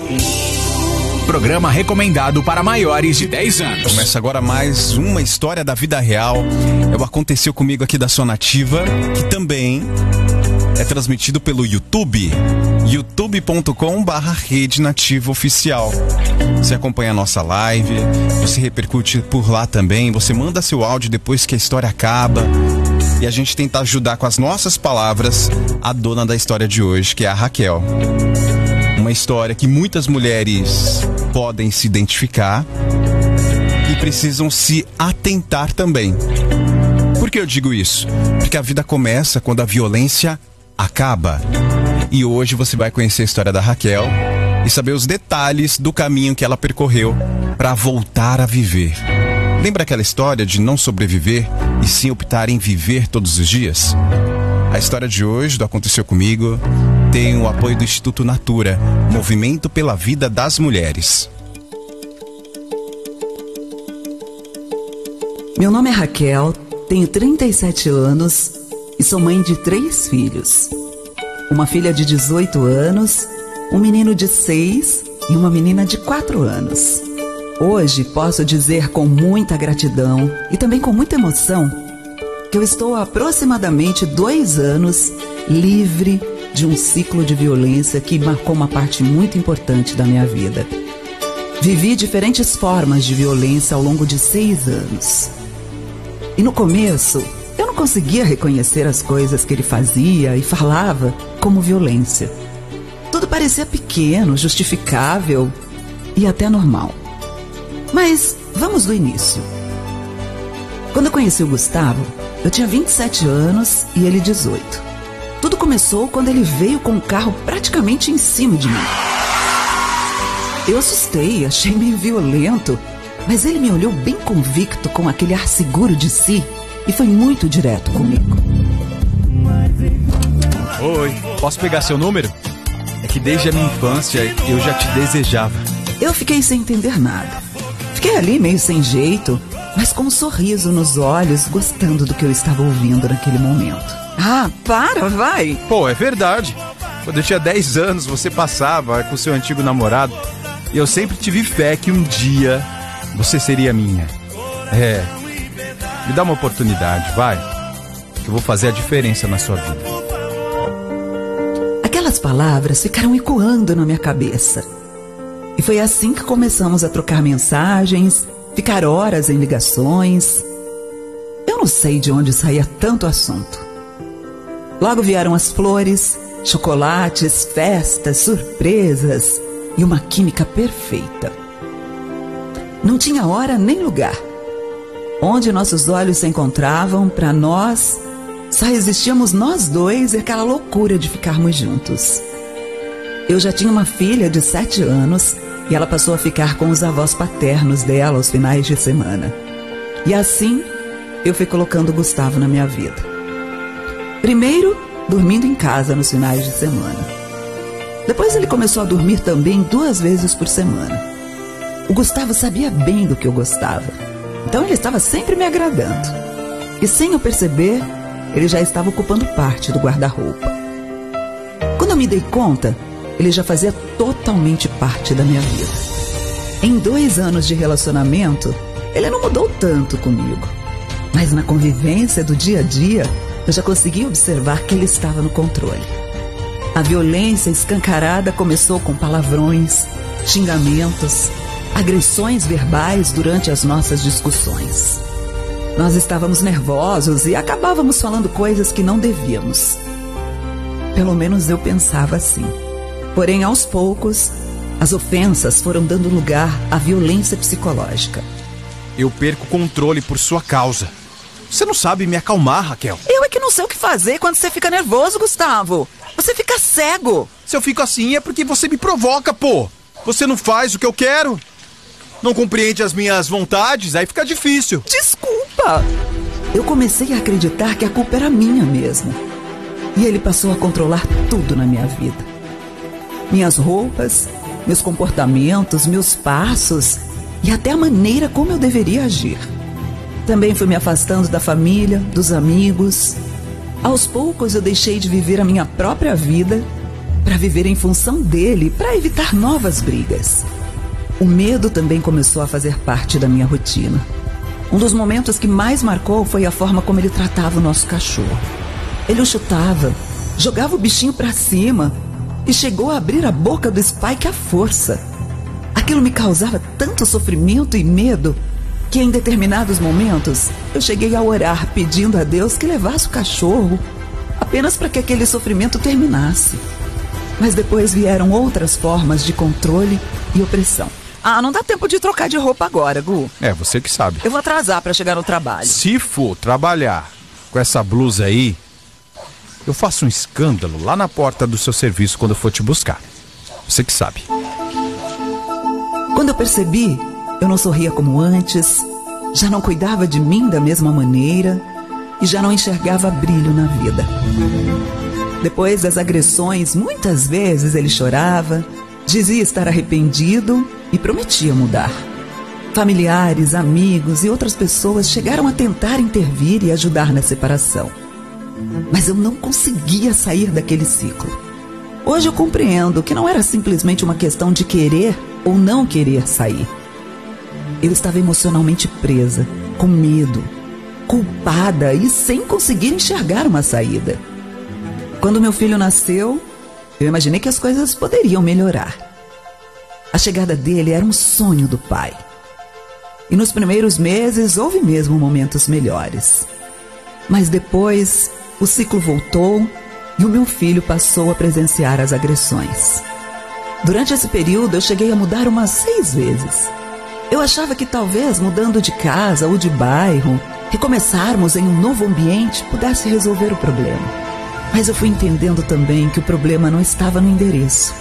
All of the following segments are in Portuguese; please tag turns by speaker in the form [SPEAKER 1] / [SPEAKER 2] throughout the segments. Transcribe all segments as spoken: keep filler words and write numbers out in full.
[SPEAKER 1] Programa recomendado para maiores de dez anos.
[SPEAKER 2] Começa agora mais uma história da vida real. É o Aconteceu Comigo aqui da Sua Nativa, que também é transmitido pelo YouTube, youtube ponto com barra Rede Nativa Oficial. Você acompanha a nossa live, você repercute por lá também, você manda seu áudio depois que a história acaba. E a gente tenta ajudar com as nossas palavras a dona da história de hoje, que é a Raquel. Uma história que muitas mulheres podem se identificar e precisam se atentar também. Por que eu digo isso? Porque a vida começa quando a violência acaba. E hoje você vai conhecer a história da Raquel e saber os detalhes do caminho que ela percorreu para voltar a viver. Lembra aquela história de não sobreviver e sim optar em viver todos os dias? A história de hoje, do Aconteceu Comigo, tem o apoio do Instituto Natura, Movimento pela Vida das Mulheres.
[SPEAKER 3] Meu nome é Raquel, tenho trinta e sete anos e sou mãe de três filhos. Uma filha de dezoito anos, um menino de seis e uma menina de quatro anos. Hoje posso dizer com muita gratidão e também com muita emoção que eu estou há aproximadamente dois anos livre de um ciclo de violência que marcou uma parte muito importante da minha vida. Vivi diferentes formas de violência ao longo de seis anos. E no começo, eu não conseguia reconhecer as coisas que ele fazia e falava como violência. Tudo parecia pequeno, justificável e até normal. Mas vamos do início. Quando eu conheci o Gustavo, eu tinha vinte e sete anos e ele dezoito. Tudo começou quando ele veio com o carro praticamente em cima de mim. Eu assustei, achei meio violento, mas ele me olhou bem convicto com aquele ar seguro de si e foi muito direto comigo.
[SPEAKER 4] Oi, posso pegar seu número? É que desde a minha infância eu já te desejava.
[SPEAKER 3] Eu fiquei sem entender nada. Fiquei ali meio sem jeito, mas com um sorriso nos olhos, gostando do que eu estava ouvindo naquele momento. Ah, para, vai!
[SPEAKER 4] Pô, é verdade. Quando eu tinha dez anos, você passava com seu antigo namorado e eu sempre tive fé que um dia você seria minha. É, me dá uma oportunidade, vai, que eu vou fazer a diferença na sua vida.
[SPEAKER 3] Aquelas palavras ficaram ecoando na minha cabeça. E foi assim que começamos a trocar mensagens, ficar horas em ligações. Eu não sei de onde saía tanto assunto. Logo vieram as flores, chocolates, festas, surpresas e uma química perfeita. Não tinha hora nem lugar. Onde nossos olhos se encontravam, para nós, só existíamos nós dois e aquela loucura de ficarmos juntos. Eu já tinha uma filha de sete anos e ela passou a ficar com os avós paternos dela aos finais de semana. E assim, eu fui colocando o Gustavo na minha vida. Primeiro, dormindo em casa nos finais de semana. Depois ele começou a dormir também duas vezes por semana. O Gustavo sabia bem do que eu gostava, então ele estava sempre me agradando. E sem eu perceber, ele já estava ocupando parte do guarda-roupa. Quando eu me dei conta, ele já fazia totalmente parte da minha vida. Em dois anos de relacionamento, ele não mudou tanto comigo. Mas na convivência do dia a dia, eu já consegui observar que ele estava no controle. A violência escancarada começou com palavrões, xingamentos, agressões verbais durante as nossas discussões. Nós estávamos nervosos e acabávamos falando coisas que não devíamos. Pelo menos eu pensava assim. Porém, aos poucos, as ofensas foram dando lugar à violência psicológica.
[SPEAKER 4] Eu perco o controle por sua causa. Você não sabe me acalmar, Raquel.
[SPEAKER 3] Eu é que não sei o que fazer quando você fica nervoso, Gustavo. Você fica cego.
[SPEAKER 4] Se eu fico assim é porque você me provoca, pô. Você não faz o que eu quero. Não compreende as minhas vontades, aí fica difícil.
[SPEAKER 3] Desculpa. Eu comecei a acreditar que a culpa era minha mesmo. E ele passou a controlar tudo na minha vida. Minhas roupas, meus comportamentos, meus passos e até a maneira como eu deveria agir. Também fui me afastando da família, dos amigos. Aos poucos eu deixei de viver a minha própria vida para viver em função dele, para evitar novas brigas. O medo também começou a fazer parte da minha rotina. Um dos momentos que mais marcou foi a forma como ele tratava o nosso cachorro. Ele o chutava, jogava o bichinho para cima e chegou a abrir a boca do Spike à força. Aquilo me causava tanto sofrimento e medo que em determinados momentos eu cheguei a orar pedindo a Deus que levasse o cachorro apenas para que aquele sofrimento terminasse. Mas depois vieram outras formas de controle e opressão. Ah, não dá tempo de trocar de roupa agora, Gu.
[SPEAKER 4] É, você que sabe.
[SPEAKER 3] Eu vou atrasar para chegar no trabalho.
[SPEAKER 4] Se for trabalhar com essa blusa aí, eu faço um escândalo lá na porta do seu serviço quando eu for te buscar. Você que sabe.
[SPEAKER 3] Quando eu percebi, eu não sorria como antes, já não cuidava de mim da mesma maneira e já não enxergava brilho na vida. Depois das agressões, muitas vezes ele chorava, dizia estar arrependido e prometia mudar. Familiares, amigos e outras pessoas chegaram a tentar intervir e ajudar na separação. Mas eu não conseguia sair daquele ciclo. Hoje eu compreendo que não era simplesmente uma questão de querer ou não querer sair. Eu estava emocionalmente presa, com medo, culpada e sem conseguir enxergar uma saída. Quando meu filho nasceu, eu imaginei que as coisas poderiam melhorar. A chegada dele era um sonho do pai. E nos primeiros meses houve mesmo momentos melhores. Mas depois o ciclo voltou e o meu filho passou a presenciar as agressões. Durante esse período eu cheguei a mudar umas seis vezes. Eu achava que talvez mudando de casa ou de bairro, recomeçarmos em um novo ambiente pudesse resolver o problema. Mas eu fui entendendo também que o problema não estava no endereço.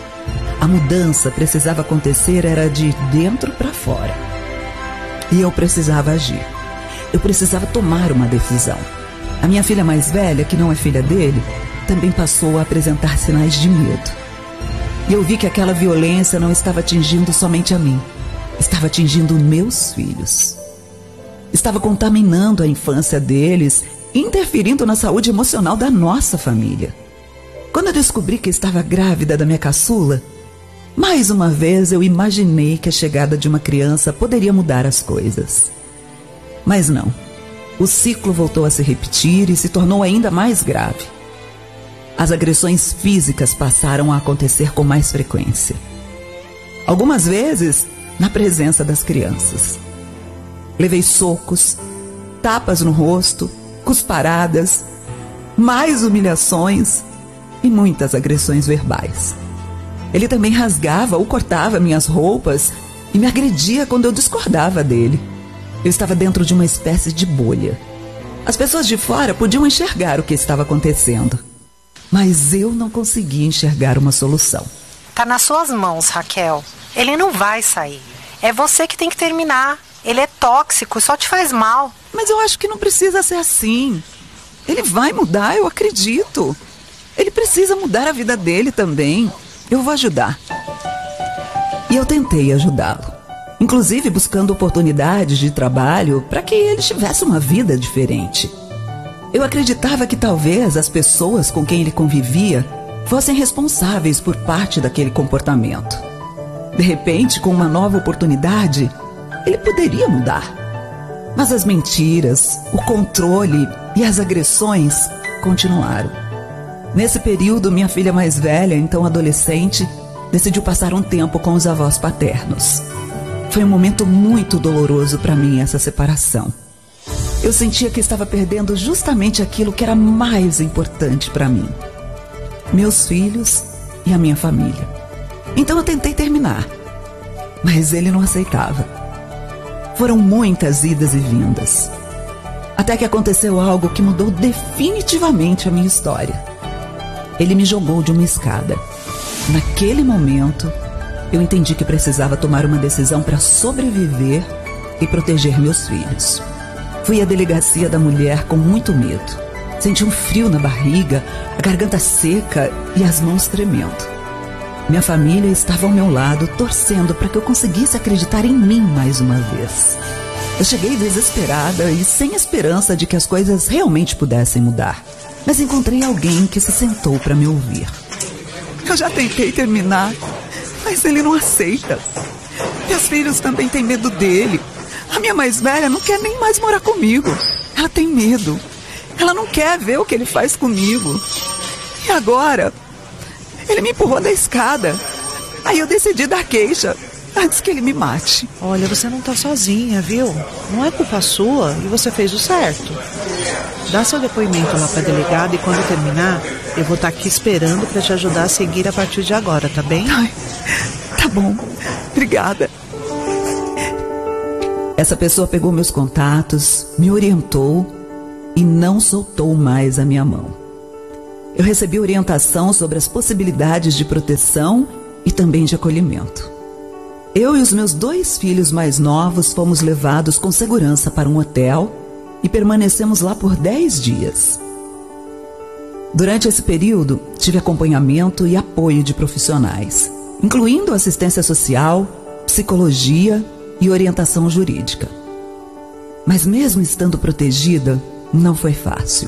[SPEAKER 3] A mudança precisava acontecer era de dentro para fora. E eu precisava agir. Eu precisava tomar uma decisão. A minha filha mais velha, que não é filha dele, também passou a apresentar sinais de medo. E eu vi que aquela violência não estava atingindo somente a mim. Estava atingindo meus filhos. Estava contaminando a infância deles, interferindo na saúde emocional da nossa família. Quando eu descobri que estava grávida da minha caçula, mais uma vez eu imaginei que a chegada de uma criança poderia mudar as coisas. Mas não. O ciclo voltou a se repetir e se tornou ainda mais grave. As agressões físicas passaram a acontecer com mais frequência. Algumas vezes, na presença das crianças. Levei socos, tapas no rosto, cusparadas, mais humilhações e muitas agressões verbais. Ele também rasgava ou cortava minhas roupas e me agredia quando eu discordava dele. Eu estava dentro de uma espécie de bolha. As pessoas de fora podiam enxergar o que estava acontecendo, mas eu não conseguia enxergar uma solução.
[SPEAKER 5] Tá nas suas mãos, Raquel. Ele não vai sair. É você que tem que terminar. Ele é tóxico, só te faz mal.
[SPEAKER 3] Mas eu acho que não precisa ser assim. Ele vai mudar, eu acredito. Ele precisa mudar a vida dele também. Eu vou ajudar. E eu tentei ajudá-lo. Inclusive buscando oportunidades de trabalho para que ele tivesse uma vida diferente. Eu acreditava que talvez as pessoas com quem ele convivia fossem responsáveis por parte daquele comportamento. De repente, com uma nova oportunidade, ele poderia mudar. Mas as mentiras, o controle e as agressões continuaram. Nesse período, minha filha mais velha, então adolescente, decidiu passar um tempo com os avós paternos. Foi um momento muito doloroso para mim essa separação. Eu sentia que estava perdendo justamente aquilo que era mais importante para mim: meus filhos e a minha família. Então eu tentei terminar, mas ele não aceitava. Foram muitas idas e vindas, até que aconteceu algo que mudou definitivamente a minha história. Ele me jogou de uma escada. Naquele momento, eu entendi que precisava tomar uma decisão para sobreviver e proteger meus filhos. Fui à delegacia da mulher com muito medo. Senti um frio na barriga, a garganta seca e as mãos tremendo. Minha família estava ao meu lado, torcendo para que eu conseguisse acreditar em mim mais uma vez. Eu cheguei desesperada e sem esperança de que as coisas realmente pudessem mudar. Mas encontrei alguém que se sentou para me ouvir. Eu já tentei terminar, mas ele não aceita. Meus filhos também têm medo dele. A minha mais velha não quer nem mais morar comigo. Ela tem medo. Ela não quer ver o que ele faz comigo. E agora, ele me empurrou da escada. Aí eu decidi dar queixa antes que ele me mate.
[SPEAKER 6] Olha, você não tá sozinha, viu? Não é culpa sua e você fez o certo. Dá seu depoimento lá pra delegada e quando terminar, eu vou estar aqui esperando pra te ajudar a seguir a partir de agora, tá bem?
[SPEAKER 3] Ai, tá bom. Obrigada. Essa pessoa pegou meus contatos, me orientou e não soltou mais a minha mão. Eu recebi orientação sobre as possibilidades de proteção e também de acolhimento. Eu e os meus dois filhos mais novos fomos levados com segurança para um hotel e permanecemos lá por dez dias. Durante esse período, tive acompanhamento e apoio de profissionais, incluindo assistência social, psicologia e orientação jurídica. Mas mesmo estando protegida, não foi fácil.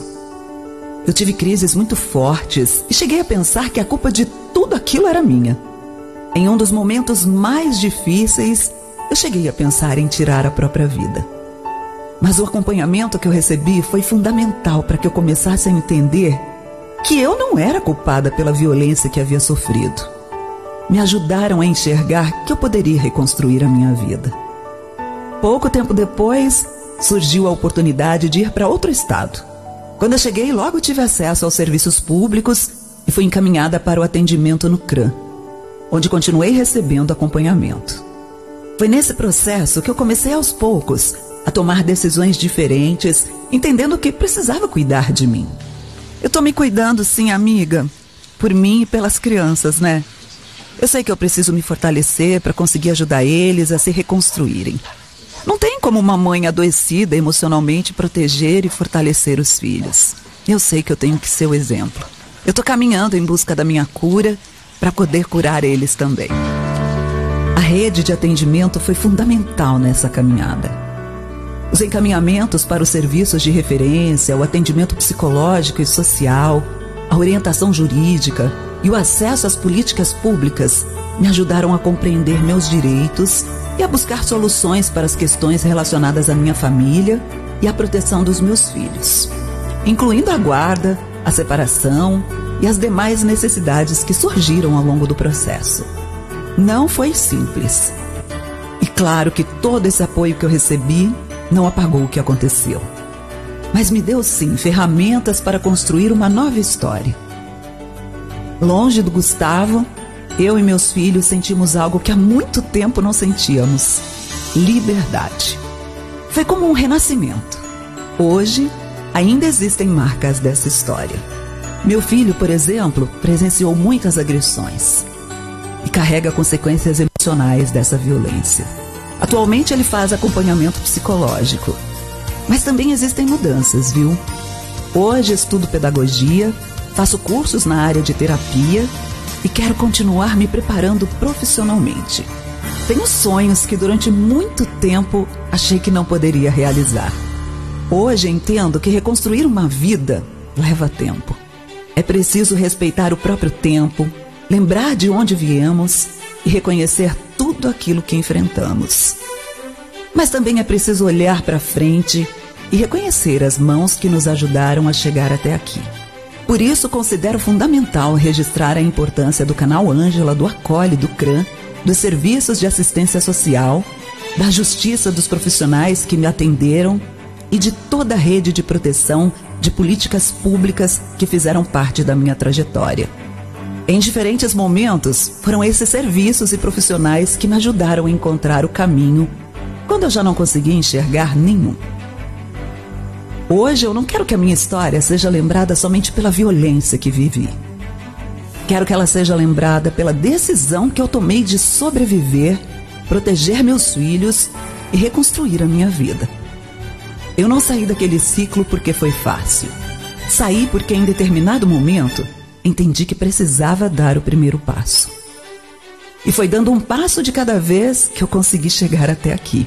[SPEAKER 3] Eu tive crises muito fortes e cheguei a pensar que a culpa de tudo aquilo era minha. Em um dos momentos mais difíceis, eu cheguei a pensar em tirar a própria vida. Mas o acompanhamento que eu recebi foi fundamental para que eu começasse a entender que eu não era culpada pela violência que havia sofrido. Me ajudaram a enxergar que eu poderia reconstruir a minha vida. Pouco tempo depois, surgiu a oportunidade de ir para outro estado. Quando eu cheguei, logo tive acesso aos serviços públicos e fui encaminhada para o atendimento no C R A M, onde continuei recebendo acompanhamento. Foi nesse processo que eu comecei aos poucos a tomar decisões diferentes, entendendo que precisava cuidar de mim. Eu tô me cuidando, sim, amiga, por mim e pelas crianças, né? Eu sei que eu preciso me fortalecer para conseguir ajudar eles a se reconstruírem. Não tem como uma mãe adoecida emocionalmente proteger e fortalecer os filhos. Eu sei que eu tenho que ser o exemplo. Eu tô caminhando em busca da minha cura para poder curar eles também. A rede de atendimento foi fundamental nessa caminhada. Os encaminhamentos para os serviços de referência, o atendimento psicológico e social, a orientação jurídica e o acesso às políticas públicas me ajudaram a compreender meus direitos e a buscar soluções para as questões relacionadas à minha família e à proteção dos meus filhos, incluindo a guarda, a separação e as demais necessidades que surgiram ao longo do processo. Não foi simples. E claro que todo esse apoio que eu recebi não apagou o que aconteceu. Mas me deu, sim, ferramentas para construir uma nova história. Longe do Gustavo, eu e meus filhos sentimos algo que há muito tempo não sentíamos: liberdade. Foi como um renascimento. Hoje, ainda existem marcas dessa história. Meu filho, por exemplo, presenciou muitas agressões e carrega consequências emocionais dessa violência. Atualmente ele faz acompanhamento psicológico, mas também existem mudanças, viu? Hoje estudo pedagogia, faço cursos na área de terapia e quero continuar me preparando profissionalmente. Tenho sonhos que durante muito tempo achei que não poderia realizar. Hoje entendo que reconstruir uma vida leva tempo. É preciso respeitar o próprio tempo, lembrar de onde viemos e reconhecer tudo aquilo que enfrentamos. Mas também é preciso olhar para frente e reconhecer as mãos que nos ajudaram a chegar até aqui. Por isso, considero fundamental registrar a importância do canal Ângela, do Acolhe, do C R A M, dos serviços de assistência social, da justiça dos profissionais que me atenderam e de toda a rede de proteção de políticas públicas que fizeram parte da minha trajetória. Em diferentes momentos, foram esses serviços e profissionais que me ajudaram a encontrar o caminho quando eu já não conseguia enxergar nenhum. Hoje eu não quero que a minha história seja lembrada somente pela violência que vivi. Quero que ela seja lembrada pela decisão que eu tomei de sobreviver, proteger meus filhos e reconstruir a minha vida. Eu não saí daquele ciclo porque foi fácil. Saí porque em determinado momento entendi que precisava dar o primeiro passo. E foi dando um passo de cada vez que eu consegui chegar até aqui.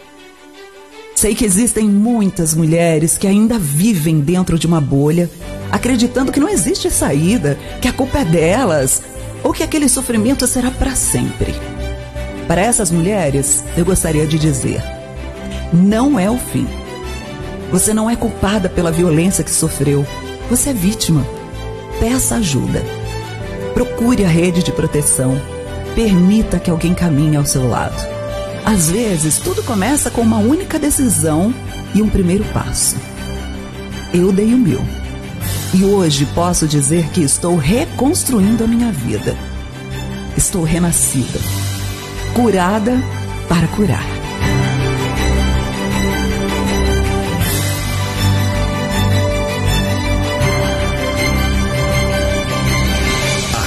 [SPEAKER 3] Sei que existem muitas mulheres que ainda vivem dentro de uma bolha, acreditando que não existe saída, que a culpa é delas, ou que aquele sofrimento será para sempre. Para essas mulheres, eu gostaria de dizer: não é o fim. Você não é culpada pela violência que sofreu. Você é vítima. Peça ajuda. Procure a rede de proteção. Permita que alguém caminhe ao seu lado. Às vezes, tudo começa com uma única decisão e um primeiro passo. Eu dei o meu. E hoje posso dizer que estou reconstruindo a minha vida. Estou renascida. Curada para curar.